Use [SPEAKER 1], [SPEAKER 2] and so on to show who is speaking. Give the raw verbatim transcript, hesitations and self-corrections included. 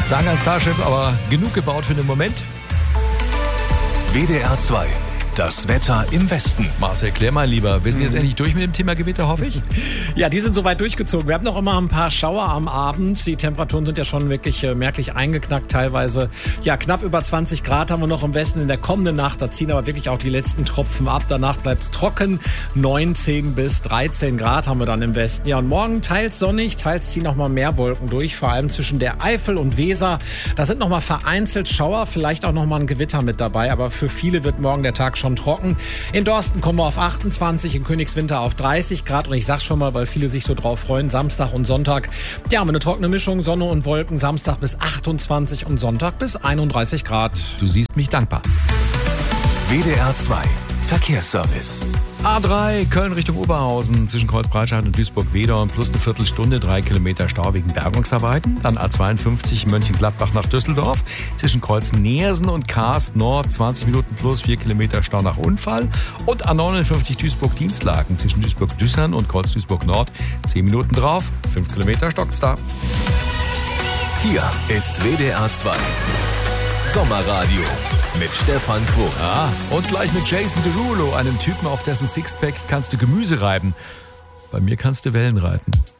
[SPEAKER 1] Danke an Starship, aber genug gebaut für den Moment.
[SPEAKER 2] W D R zwei. Das Wetter im Westen.
[SPEAKER 1] Marcel, erklär mal lieber. Wir sind jetzt endlich durch mit dem Thema Gewitter, hoffe ich?
[SPEAKER 3] Ja, die sind soweit durchgezogen. Wir haben noch immer ein paar Schauer am Abend. Die Temperaturen sind ja schon wirklich äh, merklich eingeknackt. Teilweise, ja, knapp über zwanzig Grad haben wir noch im Westen in der kommenden Nacht. Da ziehen aber wirklich auch die letzten Tropfen ab. Danach bleibt es trocken. neunzehn bis dreizehn Grad haben wir dann im Westen. Ja, und morgen teils sonnig, teils ziehen noch mal mehr Wolken durch. Vor allem zwischen der Eifel und Weser. Da sind noch mal vereinzelt Schauer, vielleicht auch noch mal ein Gewitter mit dabei. Aber für viele wird morgen der Tag schon trocken. In Dorsten kommen wir auf achtundzwanzig, in Königswinter auf dreißig Grad. Und ich sag's schon mal, weil viele sich so drauf freuen, Samstag und Sonntag. Ja, haben wir eine trockene Mischung, Sonne und Wolken. Samstag bis achtundzwanzig und Sonntag bis einunddreißig Grad.
[SPEAKER 1] Du siehst mich dankbar.
[SPEAKER 2] W D R zwei. Verkehrsservice.
[SPEAKER 1] A drei, Köln Richtung Oberhausen, zwischen Kreuzbreitscheid und Duisburg-Wedern, plus eine Viertelstunde, drei Kilometer Stau wegen Bergungsarbeiten. Dann A zweiundfünfzig, Mönchengladbach nach Düsseldorf, zwischen Kreuzen-Neersen und Kaas Nord, zwanzig Minuten plus, vier Kilometer Stau nach Unfall. Und A neunundfünfzig, Duisburg-Dienstlaken, zwischen Duisburg-Düssern und Kreuz-Duisburg-Nord, zehn Minuten drauf, fünf Kilometer stockt's da.
[SPEAKER 2] Hier ist W D R zwei. Sommerradio mit Stefan Quos.
[SPEAKER 1] Ah, und gleich mit Jason Derulo, einem Typen, auf dessen Sixpack kannst du Gemüse reiben. Bei mir kannst du Wellen reiten.